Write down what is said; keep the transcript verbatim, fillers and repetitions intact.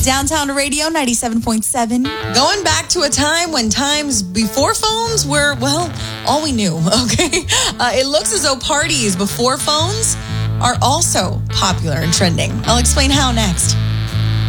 Downtown Radio ninety-seven point seven. Going back to a time when times before phones were, well, all we knew, okay? Uh, it looks as though parties before phones are also popular and trending. I'll explain how next.